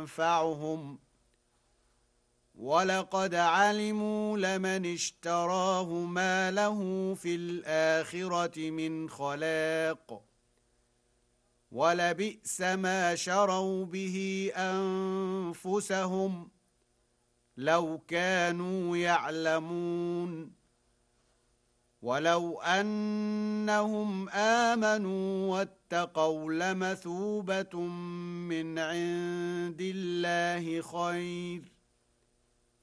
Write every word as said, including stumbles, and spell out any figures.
ينفعهم ولقد علموا لمن اشتراه ما له في الآخرة من خلاق ولبئس ما شروا به أنفسهم لو كانوا يعلمون ولو أنهم آمنوا واتقوا لمثوبة من عند الله خير